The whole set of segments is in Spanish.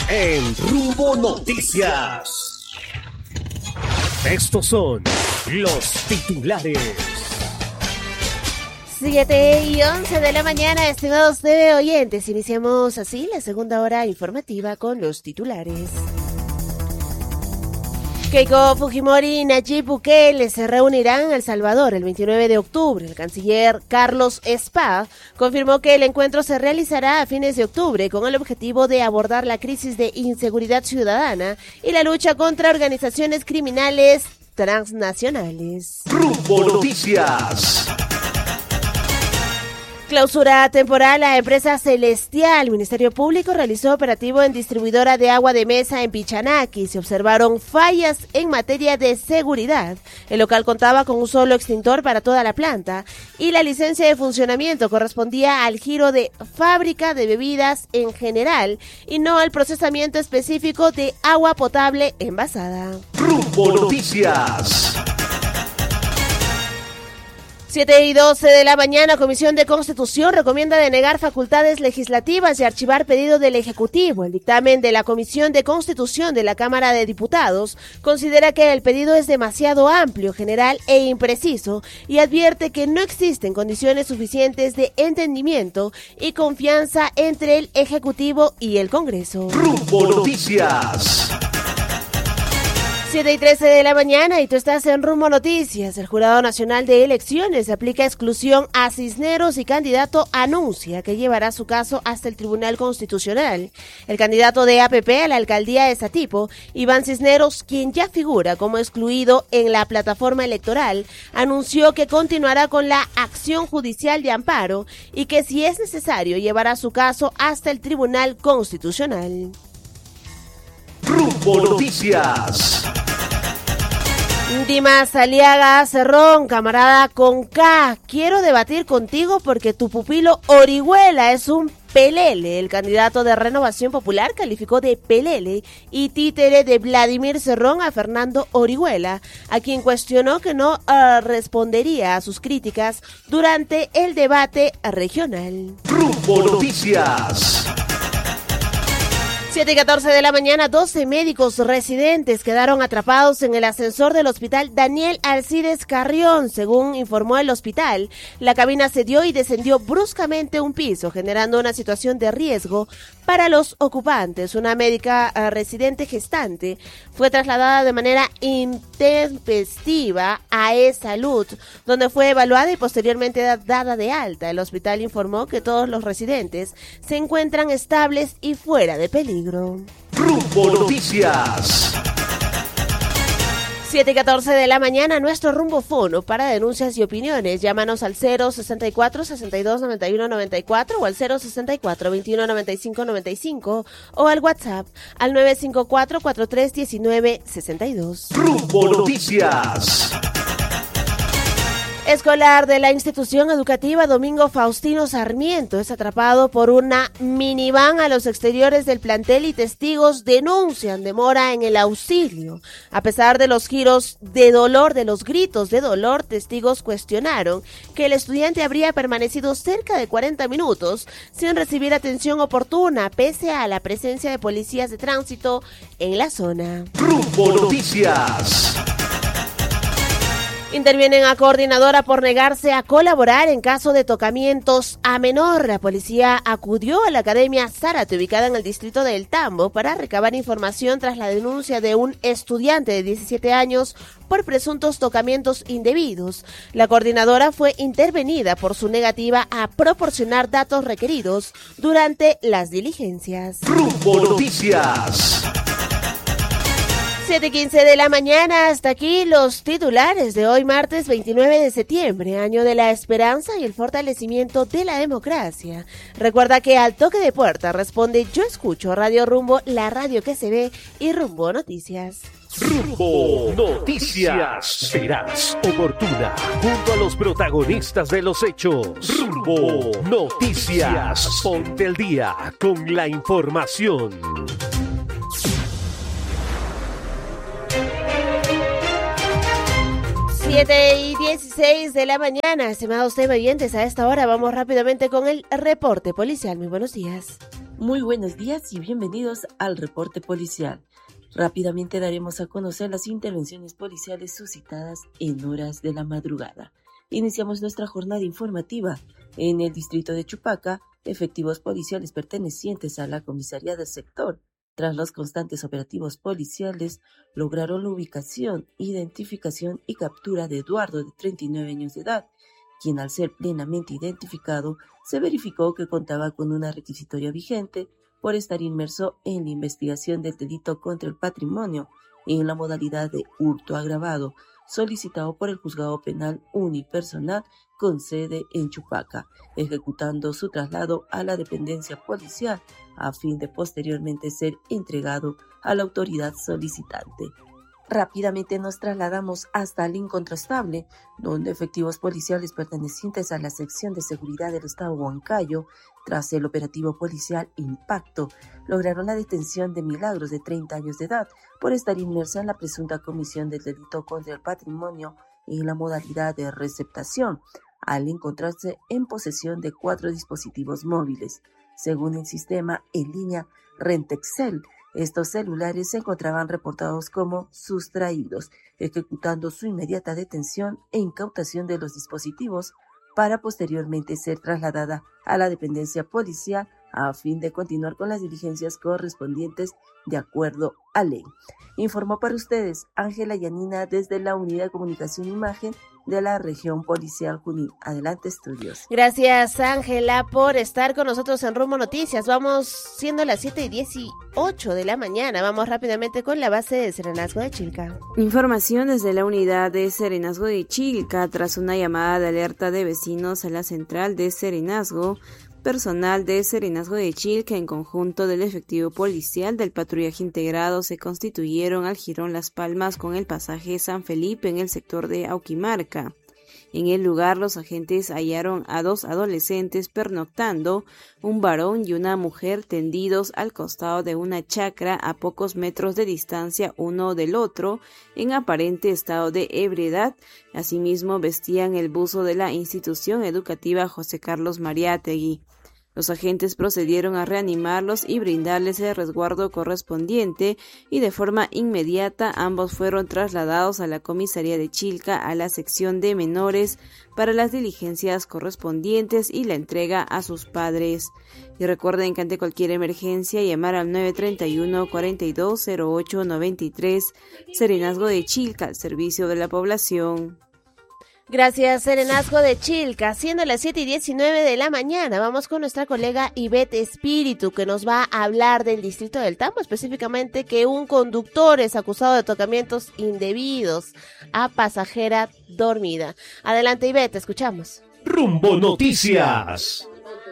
en Rumbo Noticias. Estos son los titulares. 7:11 de la mañana, estimados TV oyentes. Iniciamos así la segunda hora informativa con los titulares. Keiko Fujimori y Nayib Bukele se reunirán en El Salvador el 29 de octubre. El canciller Carlos Spa confirmó que el encuentro se realizará a fines de octubre con el objetivo de abordar la crisis de inseguridad ciudadana y la lucha contra organizaciones criminales transnacionales. Rumbo Noticias. Clausura temporal a empresa Celestial. Ministerio Público realizó operativo en distribuidora de agua de mesa en Pichanaki. Se observaron fallas en materia de seguridad. El local contaba con un solo extintor para toda la planta y la licencia de funcionamiento correspondía al giro de fábrica de bebidas en general y no al procesamiento específico de agua potable envasada. Rumbo Noticias. 7:12 de la mañana, Comisión de Constitución recomienda denegar facultades legislativas y archivar pedido del Ejecutivo. El dictamen de la Comisión de Constitución de la Cámara de Diputados considera que el pedido es demasiado amplio, general e impreciso y advierte que no existen condiciones suficientes de entendimiento y confianza entre el Ejecutivo y el Congreso. Rumbo Noticias. 7:13 de la mañana y tú estás en Rumbo Noticias. El Jurado Nacional de Elecciones aplica exclusión a Cisneros y candidato anuncia que llevará su caso hasta el Tribunal Constitucional. El candidato de APP a la alcaldía de Satipo, Iván Cisneros, quien ya figura como excluido en la plataforma electoral, anunció que continuará con la acción judicial de amparo y que si es necesario llevará su caso hasta el Tribunal Constitucional. Rumbo Noticias. Dimas Aliaga Cerrón, camarada con K, quiero debatir contigo porque tu pupilo Orihuela es un pelele. El candidato de Renovación Popular calificó de pelele y títere de Vladimir Cerrón a Fernando Orihuela, a quien cuestionó que no respondería a sus críticas durante el debate regional. Rumbo Noticias. 7:14 de la mañana, 12 médicos residentes quedaron atrapados en el ascensor del hospital Daniel Alcides Carrión. Según informó el hospital, la cabina cedió y descendió bruscamente un piso, generando una situación de riesgo para los ocupantes. Una médica residente gestante fue trasladada de manera intempestiva a E-Salud, donde fue evaluada y posteriormente dada de alta. El hospital informó que todos los residentes se encuentran estables y fuera de peligro. Rumbo Noticias. 7:14 de la mañana, nuestro rumbo fono para denuncias y opiniones. Llámanos al 064-6291-94 o al 064-2195-95 o al WhatsApp al 954-4319-62. Rumbo Noticias. Escolar de la institución educativa Domingo Faustino Sarmiento es atrapado por una minivan a los exteriores del plantel y testigos denuncian demora en el auxilio. A pesar de los giros de dolor, de los gritos de dolor, testigos cuestionaron que el estudiante habría permanecido cerca de 40 minutos sin recibir atención oportuna, pese a la presencia de policías de tránsito en la zona. Rumbo Noticias. Intervienen a coordinadora por negarse a colaborar en caso de tocamientos a menor. La policía acudió a la Academia Zárate, ubicada en el distrito de El Tambo, para recabar información tras la denuncia de un estudiante de 17 años por presuntos tocamientos indebidos. La coordinadora fue intervenida por su negativa a proporcionar datos requeridos durante las diligencias. Rumbo Noticias. 7:15 de la mañana, hasta aquí los titulares de hoy martes 29 de septiembre, año de la esperanza y el fortalecimiento de la democracia. Recuerda que al toque de puerta responde Yo Escucho, Radio Rumbo, la radio que se ve y Rumbo Noticias. Rumbo Noticias. Serás oportuna junto a los protagonistas de los hechos. Rumbo Noticias. Ponte el día con la información. 7:16 de la mañana, estimados oyentes, a esta hora vamos rápidamente con el reporte policial. Muy buenos días. Muy buenos días y bienvenidos al reporte policial. Rápidamente daremos a conocer las intervenciones policiales suscitadas en horas de la madrugada. Iniciamos nuestra jornada informativa. En el distrito de Chupaca, efectivos policiales pertenecientes a la comisaría del sector, tras los constantes operativos policiales, lograron la ubicación, identificación y captura de Eduardo, de 39 años de edad, quien al ser plenamente identificado, se verificó que contaba con una requisitoria vigente por estar inmerso en la investigación del delito contra el patrimonio en la modalidad de hurto agravado, solicitado por el Juzgado Penal Unipersonal con sede en Chupaca, ejecutando su traslado a la dependencia policial a fin de posteriormente ser entregado a la autoridad solicitante. Rápidamente nos trasladamos hasta el Incontrastable, donde efectivos policiales pertenecientes a la sección de seguridad del estado Huancayo, tras el operativo policial Impacto, lograron la detención de Milagros, de 30 años de edad, por estar inmersa en la presunta comisión del delito contra el patrimonio en la modalidad de receptación, al encontrarse en posesión de 4 dispositivos móviles. Según el sistema en línea Rentexel, estos celulares se encontraban reportados como sustraídos, ejecutando su inmediata detención e incautación de los dispositivos para posteriormente ser trasladada a la dependencia policial a fin de continuar con las diligencias correspondientes de acuerdo a ley. Informó para ustedes Ángela Yanina desde la Unidad de Comunicación e Imagen de la Región Policial Junín. Adelante, estudios. Gracias, Ángela, por estar con nosotros en Rumbo Noticias. Vamos siendo las 7:18 de la mañana. Vamos rápidamente con la base de Serenazgo de Chilca. Información desde la unidad de Serenazgo de Chilca. Tras una llamada de alerta de vecinos a la central de Serenazgo, personal de Serenazgo de Chilca, en conjunto del efectivo policial del patrullaje integrado, se constituyeron al jirón Las Palmas con el pasaje San Felipe en el sector de Auquimarca. En el lugar, los agentes hallaron a 2 adolescentes pernoctando, un varón y una mujer tendidos al costado de una chacra a pocos metros de distancia uno del otro, en aparente estado de ebriedad. Asimismo, vestían el buzo de la institución educativa José Carlos Mariátegui. Los agentes procedieron a reanimarlos y brindarles el resguardo correspondiente, y de forma inmediata ambos fueron trasladados a la comisaría de Chilca, a la sección de menores, para las diligencias correspondientes y la entrega a sus padres. Y recuerden que ante cualquier emergencia llamar al 931-420893, Serenazgo de Chilca, al servicio de la población. Gracias, Serenazgo de Chilca. Siendo las 7:19 de la mañana, vamos con nuestra colega Ivette Espíritu, que nos va a hablar del distrito del Tambo, específicamente que un conductor es acusado de tocamientos indebidos a pasajera dormida. Adelante, Ivette, escuchamos. Rumbo Noticias.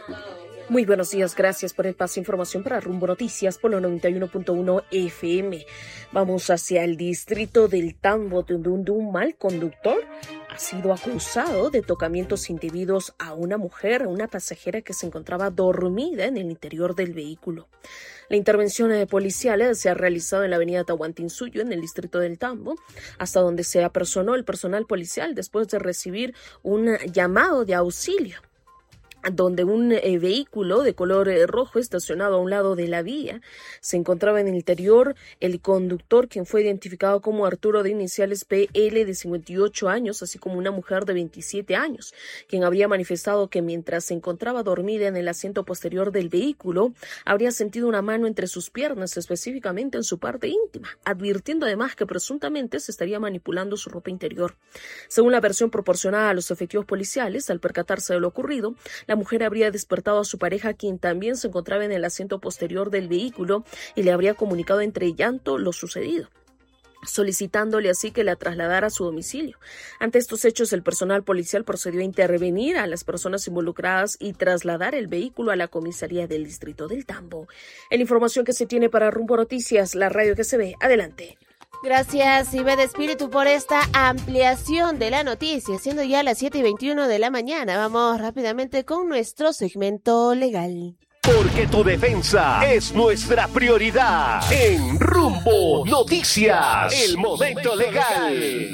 Muy buenos días, gracias por el paso de información para Rumbo Noticias por la 91.1 FM. Vamos hacia el distrito del Tambo, donde un mal conductor ha sido acusado de tocamientos indebidos a una mujer, a una pasajera que se encontraba dormida en el interior del vehículo. La intervención policial se ha realizado en la avenida Tahuantinsuyo, en el distrito del Tambo, hasta donde se apersonó el personal policial después de recibir un llamado de auxilio, donde un vehículo de color rojo estacionado a un lado de la vía se encontraba en el interior. El conductor, quien fue identificado como Arturo, de iniciales PL, de 58 años, así como una mujer de 27 años, quien habría manifestado que mientras se encontraba dormida en el asiento posterior del vehículo, habría sentido una mano entre sus piernas, específicamente en su parte íntima, advirtiendo además que presuntamente se estaría manipulando su ropa interior. Según la versión proporcionada a los efectivos policiales, al percatarse de lo ocurrido, la mujer habría despertado a su pareja, quien también se encontraba en el asiento posterior del vehículo, y le habría comunicado entre llanto lo sucedido, solicitándole así que la trasladara a su domicilio. Ante estos hechos, el personal policial procedió a intervenir a las personas involucradas y trasladar el vehículo a la comisaría del distrito del Tambo. En la información que se tiene para Rumbo Noticias, la radio que se ve. Adelante. Gracias, Ivette Espíritu, por esta ampliación de la noticia. Siendo ya las 7:21 de la mañana, vamos rápidamente con nuestro segmento legal. Porque tu defensa es nuestra prioridad. En Rumbo Noticias, el momento legal.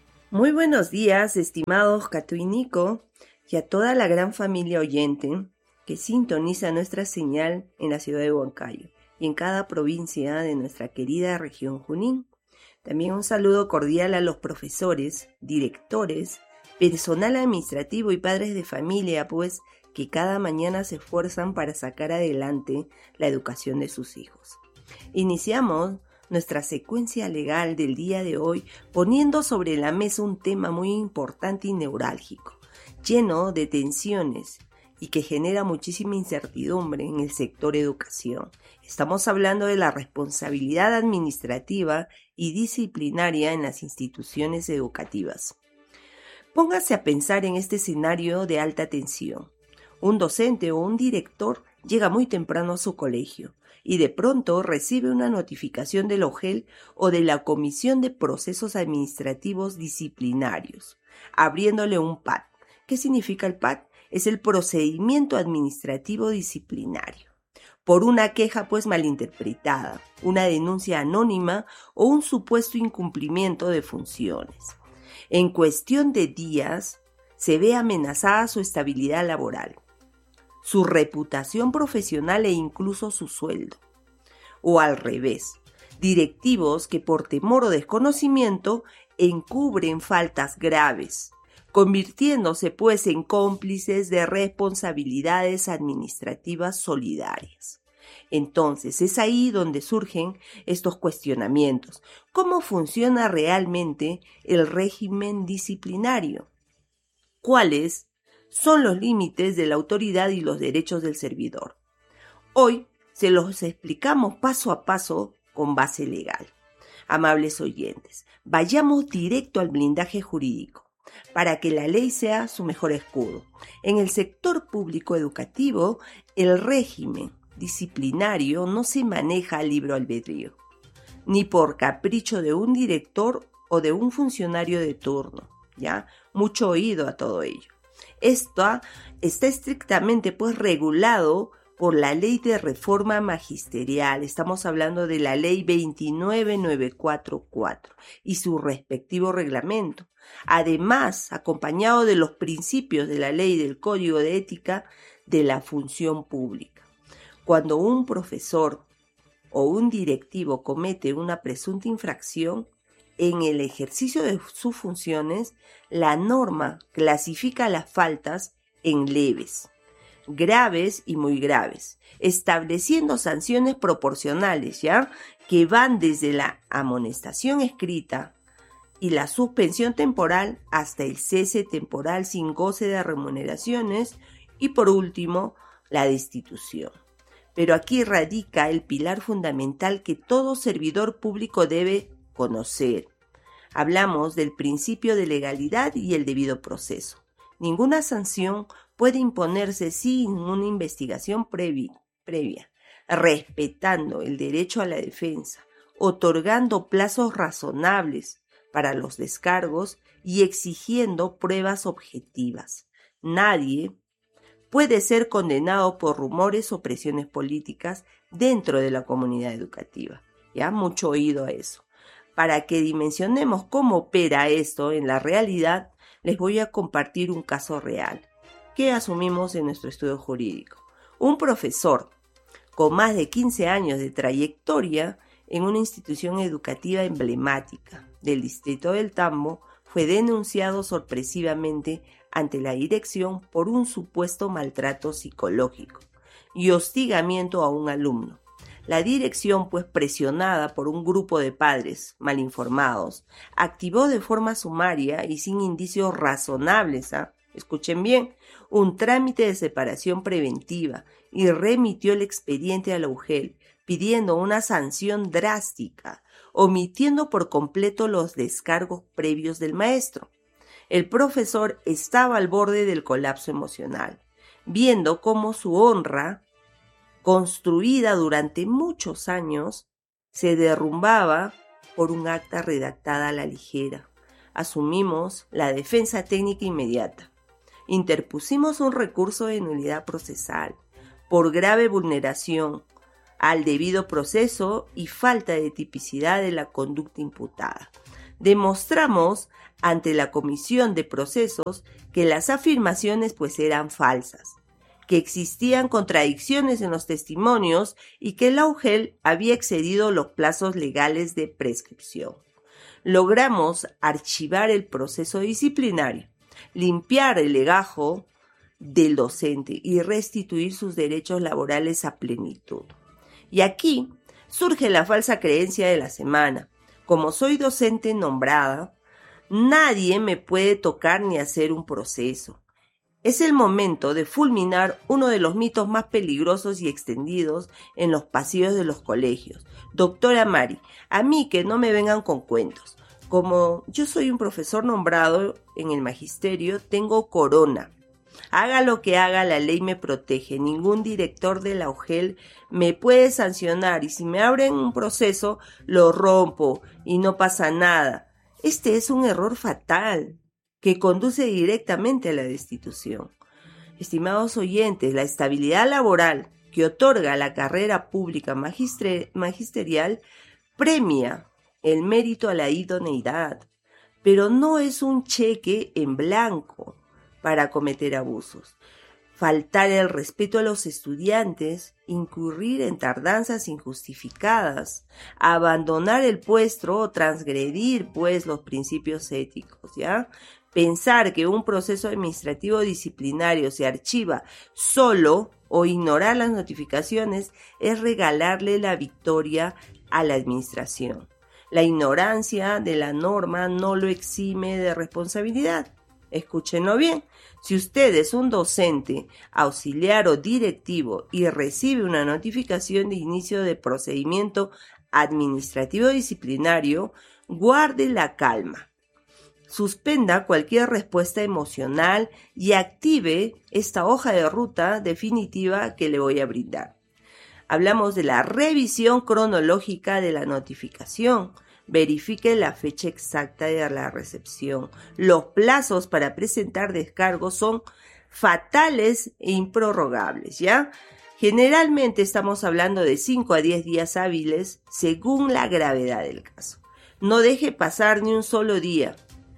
Muy buenos días, estimados Catu y Nico, y a toda la gran familia oyente. que sintoniza nuestra señal en la ciudad de Huancayo y en cada provincia de nuestra querida región Junín. También un saludo cordial a los profesores, directores, personal administrativo y padres de familia, pues, que cada mañana se esfuerzan para sacar adelante la educación de sus hijos. Iniciamos nuestra secuencia legal del día de hoy poniendo sobre la mesa un tema muy importante y neurálgico, lleno de tensiones y que genera muchísima incertidumbre en el sector educación. Estamos hablando de la responsabilidad administrativa y disciplinaria en las instituciones educativas. Póngase a pensar en este escenario de alta tensión. Un docente o un director llega muy temprano a su colegio y de pronto recibe una notificación del OGEL o de la Comisión de Procesos Administrativos Disciplinarios, abriéndole un PAD. ¿Qué significa el PAD? Es el procedimiento administrativo disciplinario. Por una queja pues malinterpretada, una denuncia anónima o un supuesto incumplimiento de funciones. En cuestión de días, se ve amenazada su estabilidad laboral, su reputación profesional e incluso su sueldo. O al revés, directivos que por temor o desconocimiento encubren faltas graves, convirtiéndose pues en cómplices de responsabilidades administrativas solidarias. Entonces es ahí donde surgen estos cuestionamientos. ¿Cómo funciona realmente el régimen disciplinario? ¿Cuáles son los límites de la autoridad y los derechos del servidor? Hoy se los explicamos paso a paso con base legal. Amables oyentes, vayamos directo al blindaje jurídico, para que la ley sea su mejor escudo. En el sector público educativo, el régimen disciplinario no se maneja a libre albedrío, ni por capricho de un director o de un funcionario de turno, ¿ya? Mucho oído a todo ello. Esto está estrictamente pues regulado por la Ley de Reforma Magisterial. Estamos hablando de la Ley 29944 y su respectivo reglamento. Además, acompañado de los principios de la Ley del Código de Ética de la Función Pública. Cuando un profesor o un directivo comete una presunta infracción, en el ejercicio de sus funciones, la norma clasifica las faltas en leves, graves y muy graves, estableciendo sanciones proporcionales, ¿ya? Que van desde la amonestación escrita y la suspensión temporal hasta el cese temporal sin goce de remuneraciones y, por último, la destitución. Pero aquí radica el pilar fundamental que todo servidor público debe conocer. Hablamos del principio de legalidad y el debido proceso. Ninguna sanción puede imponerse sin una investigación previa, respetando el derecho a la defensa, otorgando plazos razonables para los descargos y exigiendo pruebas objetivas. Nadie puede ser condenado por rumores o presiones políticas dentro de la comunidad educativa. Ya, mucho oído a eso. Para que dimensionemos cómo opera esto en la realidad, les voy a compartir un caso real que asumimos en nuestro estudio jurídico. Un profesor con más de 15 años de trayectoria en una institución educativa emblemática del distrito del Tambo fue denunciado sorpresivamente ante la dirección por un supuesto maltrato psicológico y hostigamiento a un alumno. La dirección, pues presionada por un grupo de padres mal informados, activó de forma sumaria y sin indicios razonables, escuchen bien, un trámite de separación preventiva y remitió el expediente a la UGEL pidiendo una sanción drástica, omitiendo por completo los descargos previos del maestro. El profesor estaba al borde del colapso emocional, viendo cómo su honra, construida durante muchos años, se derrumbaba por un acta redactada a la ligera. Asumimos la defensa técnica inmediata. Interpusimos un recurso de nulidad procesal por grave vulneración al debido proceso y falta de tipicidad de la conducta imputada. Demostramos ante la Comisión de Procesos que las afirmaciones pues eran falsas, que existían contradicciones en los testimonios y que la UGEL había excedido los plazos legales de prescripción. Logramos archivar el proceso disciplinario, limpiar el legajo del docente y restituir sus derechos laborales a plenitud. Y aquí surge la falsa creencia de la semana. Como soy docente nombrada, nadie me puede tocar ni hacer un proceso. Es el momento de fulminar uno de los mitos más peligrosos y extendidos en los pasillos de los colegios. Doctora Mari, a mí que no me vengan con cuentos. Como yo soy un profesor nombrado en el magisterio, tengo corona. Haga lo que haga, la ley me protege. Ningún director de la UGEL me puede sancionar y si me abren un proceso, lo rompo y no pasa nada. Este es un error fatal que conduce directamente a la destitución. Estimados oyentes, la estabilidad laboral que otorga la carrera pública magisterial premia el mérito a la idoneidad, pero no es un cheque en blanco para cometer abusos. Faltar el respeto a los estudiantes, incurrir en tardanzas injustificadas, abandonar el puesto o transgredir, los principios éticos, ¿ya? Pensar que un proceso administrativo disciplinario se archiva solo o ignorar las notificaciones es regalarle la victoria a la administración. La ignorancia de la norma no lo exime de responsabilidad. Escúchenlo bien. Si usted es un docente, auxiliar o directivo y recibe una notificación de inicio de procedimiento administrativo disciplinario, guarde la calma. Suspenda cualquier respuesta emocional y active esta hoja de ruta definitiva que le voy a brindar. Hablamos de la revisión cronológica de la notificación. Verifique la fecha exacta de la recepción. Los plazos para presentar descargos son fatales e improrrogables, ¿ya? Generalmente estamos hablando de 5 a 10 días hábiles según la gravedad del caso. No deje pasar ni un solo día.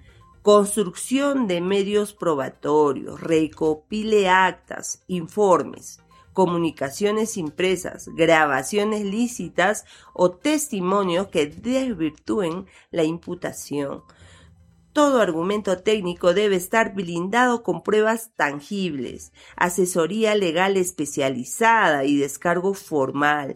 Construcción de medios probatorios, recopile actas, informes, comunicaciones impresas, grabaciones lícitas o testimonios que desvirtúen la imputación. Todo argumento técnico debe estar blindado con pruebas tangibles, asesoría legal especializada y descargo formal.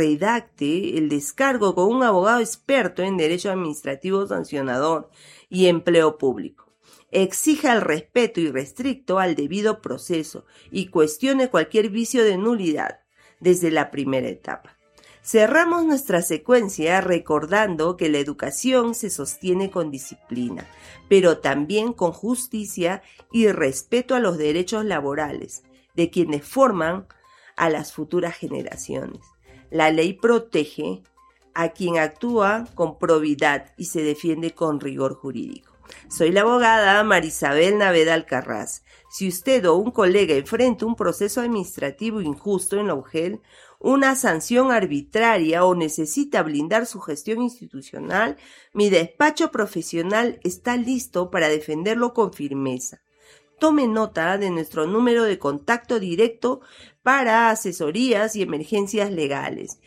Redacte el descargo con un abogado experto en derecho administrativo sancionador y empleo público. Exija el respeto irrestricto al debido proceso y cuestione cualquier vicio de nulidad desde la primera etapa. Cerramos nuestra secuencia recordando que la educación se sostiene con disciplina, pero también con justicia y respeto a los derechos laborales de quienes forman a las futuras generaciones. La ley protege a quien actúa con probidad y se defiende con rigor jurídico. Soy la abogada Marisabel Naveda Alcarraz. Si usted o un colega enfrenta un proceso administrativo injusto en la UGEL, una sanción arbitraria o necesita blindar su gestión institucional, mi despacho profesional está listo para defenderlo con firmeza. Tome nota de nuestro número de contacto directo para asesorías y emergencias legales.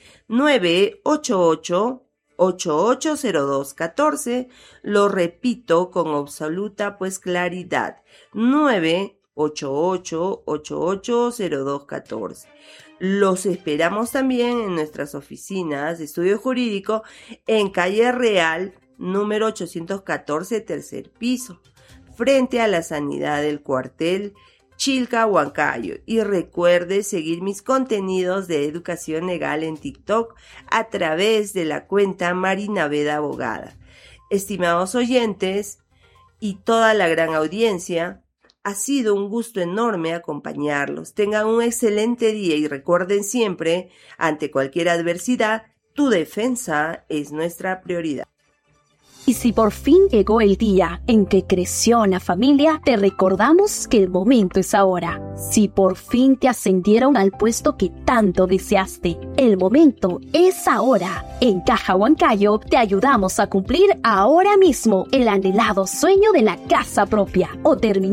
988-880214. Lo repito con absoluta claridad. 988-880214. Los esperamos también en nuestras oficinas de estudio jurídico en Calle Real, número 814, tercer piso, frente a la Sanidad del Cuartel Chilca, Huancayo. Y recuerde seguir mis contenidos de educación legal en TikTok a través de la cuenta Marinaveda Abogada. Estimados oyentes y toda la gran audiencia, ha sido un gusto enorme acompañarlos. Tengan un excelente día y recuerden siempre, ante cualquier adversidad, tu defensa es nuestra prioridad. Y si por fin llegó el día en que creció la familia, te recordamos que el momento es ahora. Si por fin te ascendieron al puesto que tanto deseaste, el momento es ahora. En Caja Huancayo te ayudamos a cumplir ahora mismo el anhelado sueño de la casa propia o terminar